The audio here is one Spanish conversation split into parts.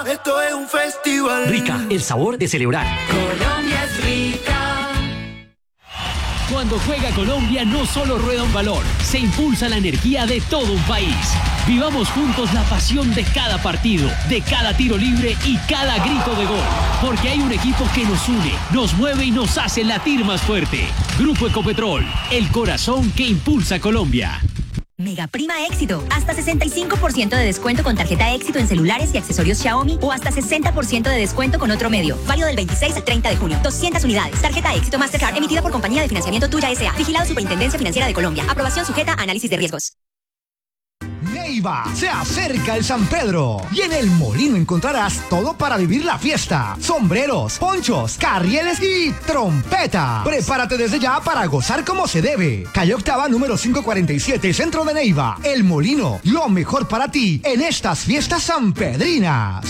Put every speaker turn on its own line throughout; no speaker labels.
Esto es un festival.
Rica, el sabor de celebrar.
Colombia es rica.
Cuando juega Colombia no solo rueda un balón, se impulsa la energía de todo un país. Vivamos juntos la pasión de cada partido, de cada tiro libre y cada grito de gol. Porque hay un equipo que nos une, nos mueve y nos hace latir más fuerte. Grupo Ecopetrol, el corazón que impulsa a Colombia.
Mega Prima Éxito. Hasta 65% de descuento con tarjeta Éxito en celulares y accesorios Xiaomi o hasta 60% de descuento con otro medio. Válido del 26 al 30 de junio. 200 unidades. Tarjeta Éxito Mastercard emitida por Compañía de Financiamiento Tuya S.A. Vigilado Superintendencia Financiera de Colombia. Aprobación sujeta a análisis de riesgos.
Neiva, se acerca el San Pedro y en el Molino encontrarás todo para vivir la fiesta: sombreros, ponchos, carrieles y trompeta. Prepárate desde ya para gozar como se debe. Calle Octava número 547, centro de Neiva. El Molino, lo mejor para ti en estas fiestas sanpedrinas.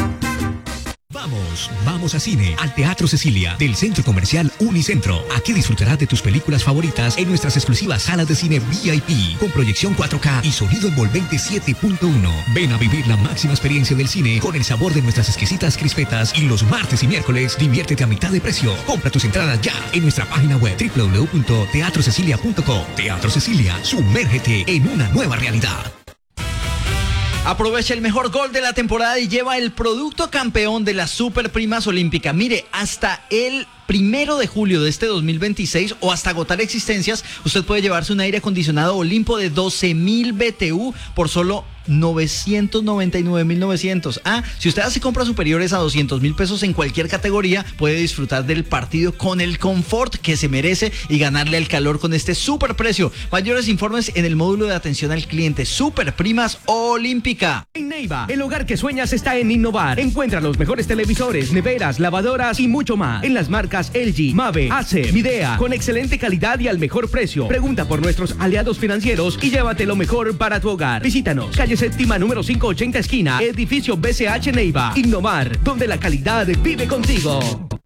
Vamos a cine, al Teatro Cecilia, del Centro Comercial Unicentro. Aquí disfrutarás de tus películas favoritas en nuestras exclusivas salas de cine VIP, con proyección 4K y sonido envolvente 7.1. Ven a vivir la máxima experiencia del cine con el sabor de nuestras exquisitas crispetas, y los martes y miércoles diviértete a mitad de precio. Compra tus entradas ya en nuestra página web www.teatrocecilia.com. Teatro Cecilia, sumérgete en una nueva realidad.
Aprovecha el mejor gol de la temporada y lleva el producto campeón de las Super Primas Olímpica. Mire, hasta el 1 de julio de este 2026 o hasta agotar existencias, usted puede llevarse un aire acondicionado Olimpo de 12.000 BTU por solo 999.900. Si usted hace compras superiores a 200.000 pesos en cualquier categoría, puede disfrutar del partido con el confort que se merece y ganarle al calor con este super precio. Mayores informes en el módulo de atención al cliente. Super Primas Olímpica.
En Neiva, el hogar que sueñas está en Innovar. Encuentra los mejores televisores, neveras, lavadoras y mucho más en las marcas LG, Mave, Acer, Midea, con excelente calidad y al mejor precio. Pregunta por nuestros aliados financieros y llévate lo mejor para tu hogar. Visítanos, calle Séptima número 580 esquina, edificio BCH Neiva. Innovar, donde la calidad vive contigo.